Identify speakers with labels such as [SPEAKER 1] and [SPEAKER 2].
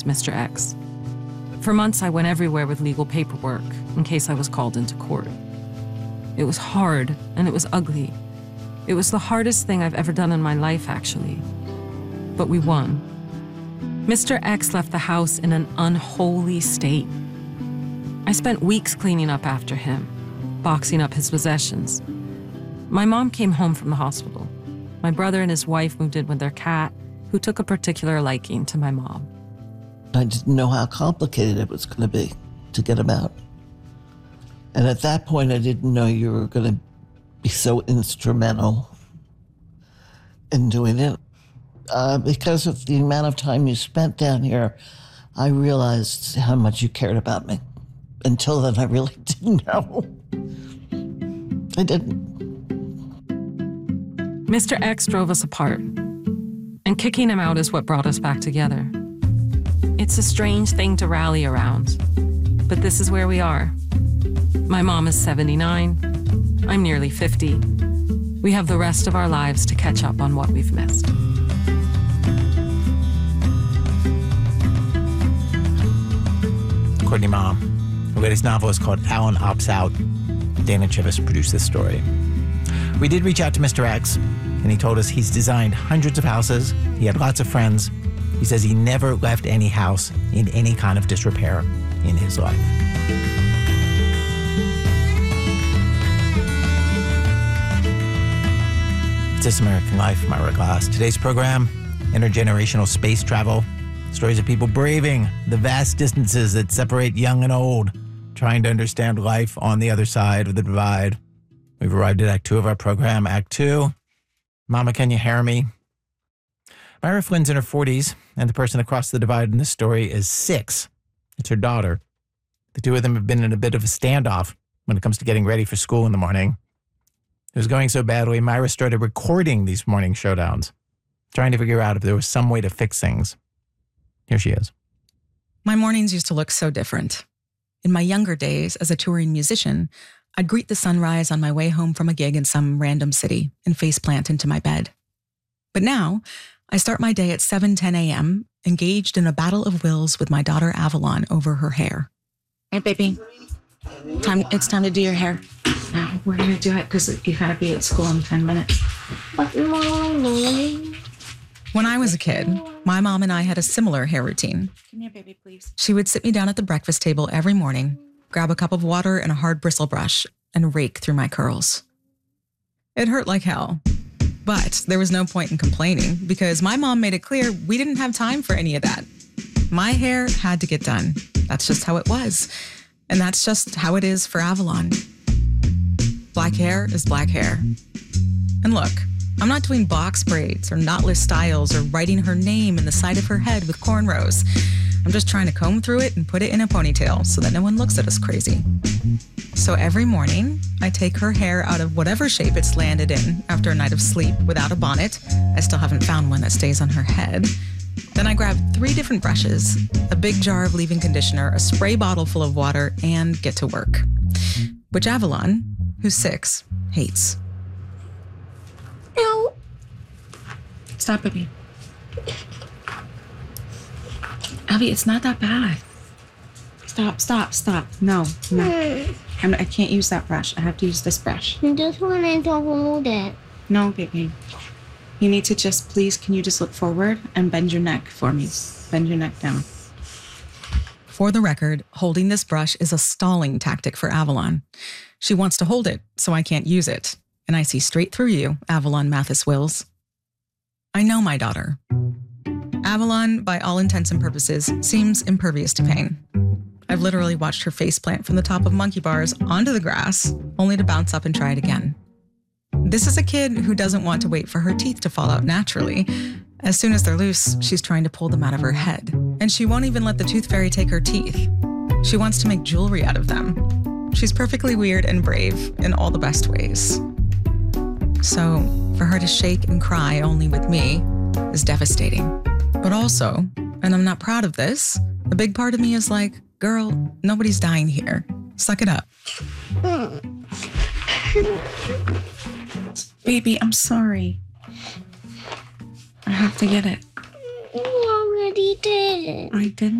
[SPEAKER 1] Mr. X. For months, I went everywhere with legal paperwork in case I was called into court. It was hard, and it was ugly. It was the hardest thing I've ever done in my life, actually. But we won. Mr. X left the house in an unholy state. I spent weeks cleaning up after him, boxing up his possessions. My mom came home from the hospital. My brother and his wife moved in with their cat, who took a particular liking to my mom.
[SPEAKER 2] I didn't know how complicated it was going to be to get him out. And at that point, I didn't know you were going to be so instrumental in doing it. Because of the amount of time you spent down here, I realized how much you cared about me. Until then, I really didn't know. I didn't.
[SPEAKER 1] Mr. X drove us apart, and kicking him out is what brought us back together. It's a strange thing to rally around, but this is where we are. My mom is 79. I'm nearly 50. We have the rest of our lives to catch up on what we've missed.
[SPEAKER 3] Courtney Mom. Her latest novel is called Alan Opts Out. Dana Chivvis produced this story. We did reach out to Mr. X, and he told us he's designed hundreds of houses. He had lots of friends. He says he never left any house in any kind of disrepair in his life. It's This American Life, I'm Ira Glass. Today's program, intergenerational space travel. Stories of people braving the vast distances that separate young and old, trying to understand life on the other side of the divide. We've arrived at Act 2 of our program. Act 2, Mama, Can You Hear Me? Myra Flynn's in her 40s, and the person across the divide in this story is 6. It's her daughter. The two of them have been in a bit of a standoff when it comes to getting ready for school in the morning. It was going so badly, Myra started recording these morning showdowns, trying to figure out if there was some way to fix things. Here she is.
[SPEAKER 4] My mornings used to look so different. In my younger days, as a touring musician, I'd greet the sunrise on my way home from a gig in some random city and faceplant into my bed. But now, I start my day at 7:10 a.m., engaged in a battle of wills with my daughter Avalon over her hair.
[SPEAKER 5] Hey, baby. It's time to do your hair. Now, we're going to do it because you got to be at school in 10 minutes.
[SPEAKER 6] But Mommy.
[SPEAKER 4] When I was a kid, my mom and I had a similar hair routine.
[SPEAKER 5] Come here, baby, please.
[SPEAKER 4] She would sit me down at the breakfast table every morning, grab a cup of water and a hard bristle brush, and rake through my curls. It hurt like hell. But there was no point in complaining because my mom made it clear we didn't have time for any of that. My hair had to get done. That's just how it was. And that's just how it is for Avalon. Black hair is black hair. And look, I'm not doing box braids or knotless styles or writing her name in the side of her head with cornrows. I'm just trying to comb through it and put it in a ponytail so that no one looks at us crazy. So every morning, I take her hair out of whatever shape it's landed in after a night of sleep without a bonnet. I still haven't found one that stays on her head. Then I grab 3 different brushes, a big jar of leave-in conditioner, a spray bottle full of water, and get to work. Which Avalon, who's 6, hates.
[SPEAKER 6] No.
[SPEAKER 5] Stop, baby. Abby, it's not that bad. Stop. No. I can't use that brush. I have to use this brush.
[SPEAKER 6] This one I don't know that.
[SPEAKER 5] No, baby. You need to please, can you just look forward and bend your neck for me? Bend your neck down.
[SPEAKER 4] For the record, holding this brush is a stalling tactic for Avalon. She wants to hold it, so I can't use it. And I see straight through you, Avalon Mathis Wills. I know my daughter. Avalon, by all intents and purposes, seems impervious to pain. I've literally watched her faceplant from the top of monkey bars onto the grass, only to bounce up and try it again. This is a kid who doesn't want to wait for her teeth to fall out naturally. As soon as they're loose, she's trying to pull them out of her head. And she won't even let the tooth fairy take her teeth. She wants to make jewelry out of them. She's perfectly weird and brave in all the best ways. So for her to shake and cry only with me is devastating. But also, and I'm not proud of this, a big part of me is like, girl, nobody's dying here. Suck it up.
[SPEAKER 5] Baby, I'm sorry. I have to get it.
[SPEAKER 6] You already did it.
[SPEAKER 5] I didn't.